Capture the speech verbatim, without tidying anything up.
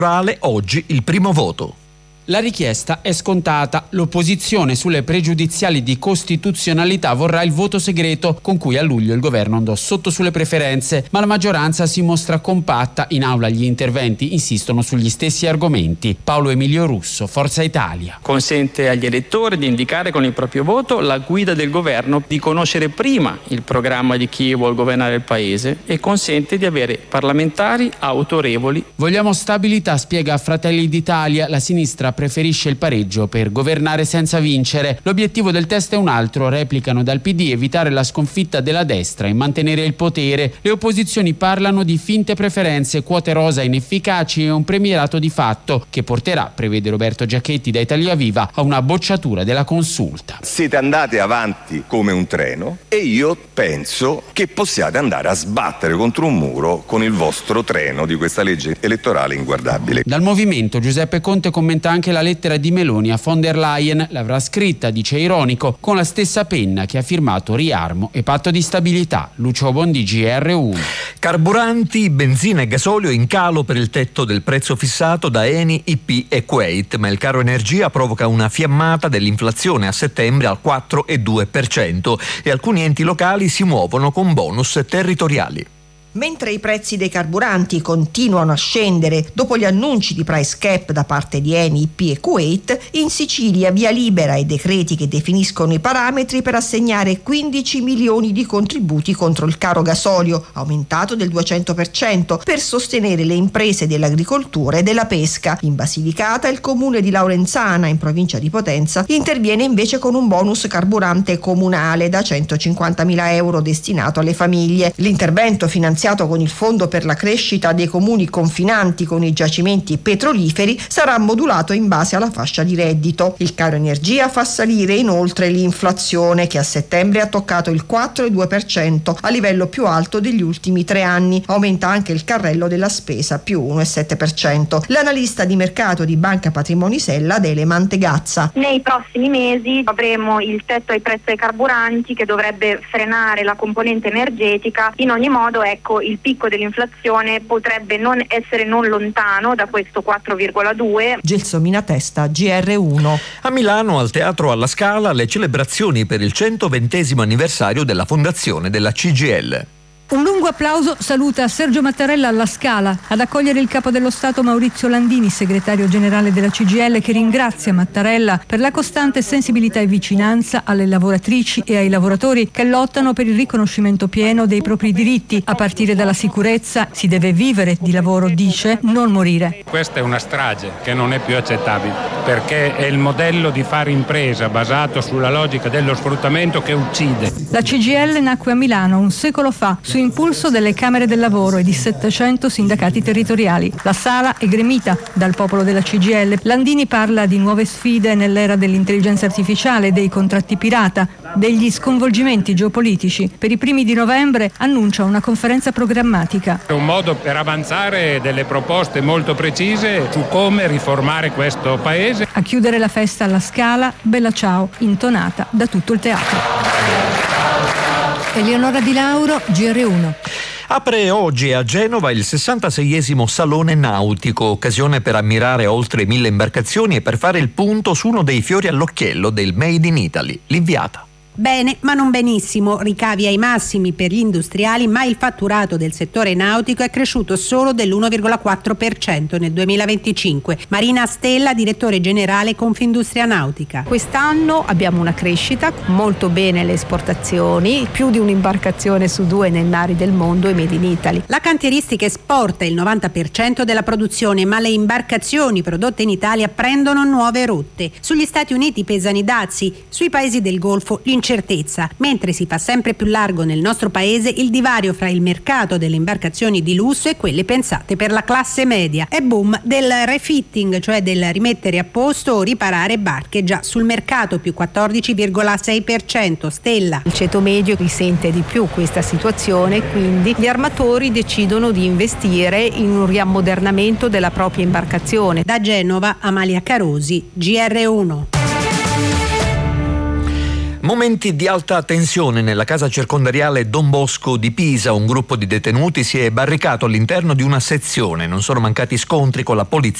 oggi il primo voto. La richiesta è scontata. L'opposizione sulle pregiudiziali di costituzionalità vorrà il voto segreto con cui a luglio il governo andò sotto sulle preferenze, ma la maggioranza si mostra compatta. In aula gli interventi insistono sugli stessi argomenti. Paolo Emilio Russo, Forza Italia. Consente agli elettori di indicare con il proprio voto la guida del governo, di conoscere prima il programma di chi vuol governare il paese e consente di avere parlamentari autorevoli. Vogliamo stabilità, spiega Fratelli d'Italia. La sinistra preferisce il pareggio per governare senza vincere. L'obiettivo del test è un altro, replicano dal P D, evitare la sconfitta della destra e mantenere il potere. Le opposizioni parlano di finte preferenze, quote rosa inefficaci e un premierato di fatto che porterà, prevede Roberto Giachetti da Italia Viva, a una bocciatura della consulta. Siete andati avanti come un treno e io penso che possiate andare a sbattere contro un muro con il vostro treno di questa legge elettorale inguardabile. Dal movimento Giuseppe Conte commenta anche la lettera di Meloni a von der Leyen. L'avrà scritta, dice ironico, con la stessa penna che ha firmato riarmo e patto di stabilità. Lucio Bondi, G R uno. Carburanti, benzina e gasolio in calo per il tetto del prezzo fissato da Eni, I P e Kuwait, ma il caro energia provoca una fiammata dell'inflazione a settembre al quattro virgola due per cento e alcuni enti locali si muovono con bonus territoriali. Mentre i prezzi dei carburanti continuano a scendere dopo gli annunci di price cap da parte di Eni, I P e Kuwait, in Sicilia via libera ai decreti che definiscono i parametri per assegnare quindici milioni di contributi contro il caro gasolio, aumentato del duecento per cento, per sostenere le imprese dell'agricoltura e della pesca. In Basilicata il comune di Laurenzana, in provincia di Potenza, interviene invece con un bonus carburante comunale da centocinquantamila euro destinato alle famiglie. L'intervento finanziato con il Fondo per la crescita dei comuni confinanti con i giacimenti petroliferi sarà modulato in base alla fascia di reddito. Il caro energia fa salire inoltre l'inflazione, che a settembre ha toccato il quattro virgola due per cento, a livello più alto degli ultimi tre anni. Aumenta anche il carrello della spesa, più uno virgola sette per cento. L'analista di mercato di Banca Patrimoni Sella, Adele Mantegazza. Nei prossimi mesi avremo il tetto ai prezzi ai carburanti che dovrebbe frenare la componente energetica. In ogni modo, ecco, il picco dell'inflazione potrebbe non essere non lontano da questo quattro virgola due. Gelsomina Testa, G R uno. A Milano, al Teatro alla Scala, le celebrazioni per il centoventesimo anniversario della fondazione della C G I L. Un lungo applauso saluta Sergio Mattarella alla Scala, ad accogliere il capo dello Stato Maurizio Landini, segretario generale della C G I L, che ringrazia Mattarella per la costante sensibilità e vicinanza alle lavoratrici e ai lavoratori che lottano per il riconoscimento pieno dei propri diritti. A partire dalla sicurezza si deve vivere di lavoro, dice, non morire. Questa è una strage che non è più accettabile, perché è il modello di fare impresa basato sulla logica dello sfruttamento che uccide. La C G I L nacque a Milano un secolo fa, su impulso delle Camere del Lavoro e di settecento sindacati territoriali. La sala è gremita dal popolo della C G I L. Landini parla di nuove sfide nell'era dell'intelligenza artificiale, dei contratti pirata, degli sconvolgimenti geopolitici. Per i primi di novembre annuncia una conferenza programmatica. È un modo per avanzare delle proposte molto precise su come riformare questo paese. A chiudere la festa alla Scala, Bella Ciao, intonata da tutto il teatro. Eleonora Di Lauro, G R uno. Apre oggi a Genova il sessantaseiesimo Salone Nautico, occasione per ammirare oltre mille imbarcazioni e per fare il punto su uno dei fiori all'occhiello del Made in Italy, l'Inviata. Bene, ma non benissimo, ricavi ai massimi per gli industriali, ma il fatturato del settore nautico è cresciuto solo dell'uno virgola quattro per cento nel duemilaventicinque. Marina Stella, direttore generale Confindustria Nautica. Quest'anno abbiamo una crescita, molto bene le esportazioni, più di un'imbarcazione su due nei mari del mondo e Made in Italy. La cantieristica esporta il novanta per cento della produzione, ma le imbarcazioni prodotte in Italia prendono nuove rotte. Sugli Stati Uniti pesano i dazi, sui paesi del Golfo l'incertezza. Mentre si fa sempre più largo nel nostro paese il divario fra il mercato delle imbarcazioni di lusso e quelle pensate per la classe media. È boom del refitting, cioè del rimettere a posto o riparare barche, già sul mercato più quattordici virgola sei per cento. Stella. Il ceto medio risente di più questa situazione, quindi gli armatori decidono di investire in un riammodernamento della propria imbarcazione. Da Genova, Amalia Carosi, G R uno. Momenti di alta tensione nella casa circondariale Don Bosco di Pisa. Un gruppo di detenuti si è barricato all'interno di una sezione. Non sono mancati scontri con la polizia